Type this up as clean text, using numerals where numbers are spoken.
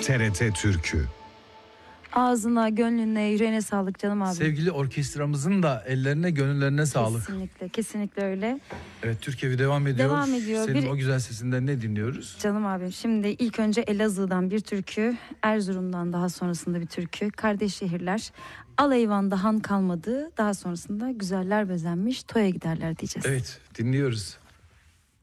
TRT Türkü. Ağzına, gönlüne, yüreğine sağlık canım abi. Sevgili orkestramızın da ellerine, gönüllerine sağlık. Kesinlikle, kesinlikle öyle. Evet, Türkiye devam ediyor. Devam ediyor. Senin o güzel sesinden ne dinliyoruz? Canım abim, şimdi ilk önce Elazığ'dan bir türkü, Erzurum'dan daha sonrasında bir türkü, kardeş şehirler, Alayvan'da han kalmadı, daha sonrasında güzeller bezenmiş toya giderler diyeceğiz. Evet, dinliyoruz.